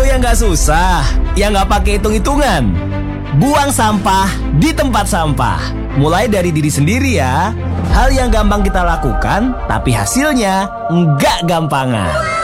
yang gak susah, yang gak pakai hitung-hitungan. Buang sampah di tempat sampah. Mulai dari diri sendiri ya. Hal yang gampang kita lakukan, tapi hasilnya nggak gampangan.